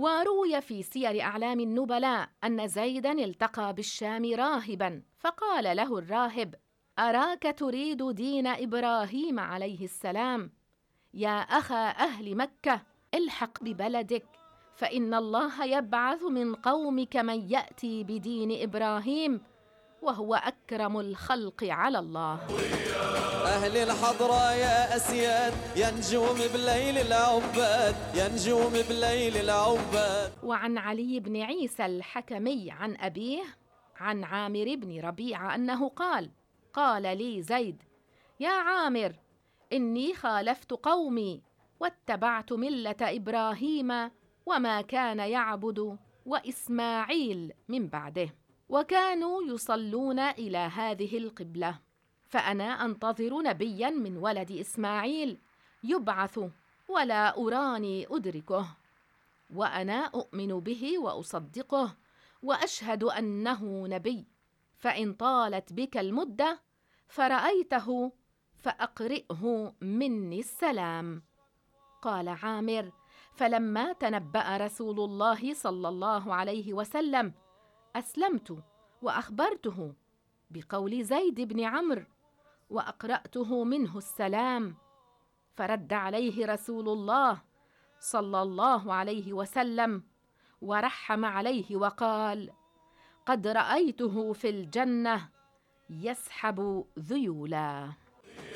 وروي في سير أعلام النبلاء أن زيداً التقى بالشام راهباً، فقال له الراهب: أراك تريد دين إبراهيم عليه السلام، يا أخا أهل مكة، الحق ببلدك، فإن الله يبعث من قومك من يأتي بدين إبراهيم، وهو أكرم الخلق على الله. أهل الحضرة يا أسياد، يا نجوم بليل العباد، يا نجوم بليل العباد. وعن علي بن عيسى الحكمي عن أبيه عن عامر بن ربيعة أنه قال لي زيد: يا عامر، إني خالفت قومي واتبعت ملة إبراهيم وما كان يعبد وإسماعيل من بعده، وكانوا يصلون إلى هذه القبلة، فأنا أنتظر نبيا من ولد إسماعيل يبعث ولا أراني أدركه، وأنا أؤمن به وأصدقه وأشهد أنه نبي، فإن طالت بك المدة فرأيته فأقرئه مني السلام. قال عامر: فلما تنبأ رسول الله صلى الله عليه وسلم أسلمت وأخبرته بقول زيد بن عمرو وأقرأته منه السلام، فرد عليه رسول الله صلى الله عليه وسلم ورحم عليه وقال: قد رأيته في الجنة يسحب ذيولا.